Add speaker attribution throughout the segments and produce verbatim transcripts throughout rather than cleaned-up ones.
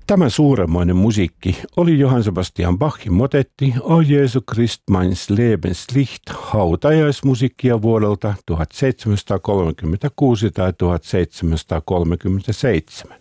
Speaker 1: Tämä suuremmoinen musiikki oli Johann Sebastian Bachin motetti O Jesu Christ meines Lebens Licht, hautajaismusiikkia vuodelta tuhatseitsemänsataakolmekymmentäkuusi tai tuhatseitsemänsataakolmekymmentäseitsemän.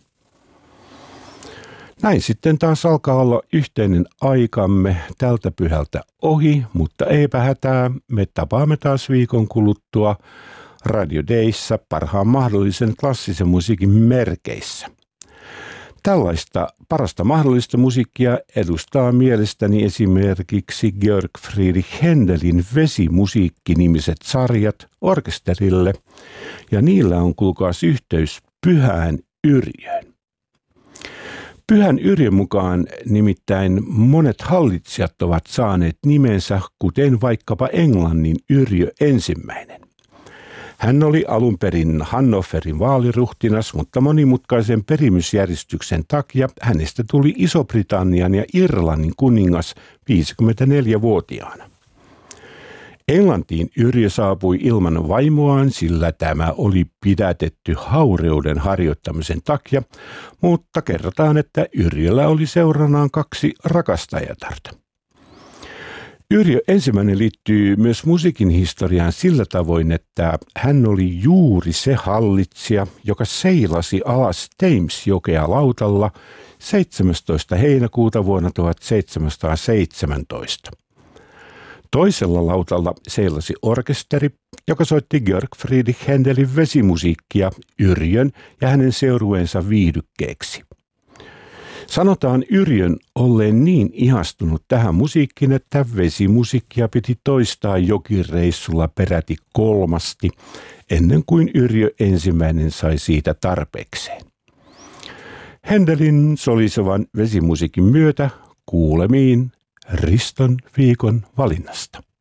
Speaker 1: Näin sitten taas alkaa olla yhteinen aikamme tältä pyhältä ohi, mutta eipä hätää, me tapaamme taas viikon kuluttua Radio Dayssä parhaan mahdollisen klassisen musiikin merkeissä. Tällaista parasta mahdollista musiikkia edustaa mielestäni esimerkiksi Georg Friedrich Händelin Vesimusiikki-nimiset sarjat orkesterille, ja niillä on kuulkaas yhteys Pyhään Yrjöön. Pyhän Yrjön mukaan nimittäin monet hallitsijat ovat saaneet nimensä, kuten vaikkapa Englannin Yrjö ensimmäinen. Hän oli alun perin Hannoverin vaaliruhtinas, mutta monimutkaisen perimysjärjestyksen takia hänestä tuli Iso-Britannian ja Irlannin kuningas viisikymmentäneljävuotiaana. Englantiin Yrjö saapui ilman vaimoaan, sillä tämä oli pidätetty haureuden harjoittamisen takia, mutta kerrotaan, että Yrjöllä oli seuranaan kaksi rakastajatarta. Yrjö ensimmäinen liittyy myös musiikin historiaan sillä tavoin, että hän oli juuri se hallitsija, joka seilasi alas Thames-jokea lautalla seitsemästoista heinäkuuta vuonna tuhatseitsemänsataaseitsemäntoista. Toisella lautalla seilasi orkesteri, joka soitti Georg Friedrich Händelin vesimusiikkia Yrjön ja hänen seurueensa viihdykkeeksi. Sanotaan Yrjön olleen niin ihastunut tähän musiikkiin, että vesimusiikkia piti toistaa jokireissulla peräti kolmasti, ennen kuin Yrjö ensimmäinen sai siitä tarpeekseen. Händelin solisevan vesimusiikin myötä kuulemiin Riston viikon valinnasta.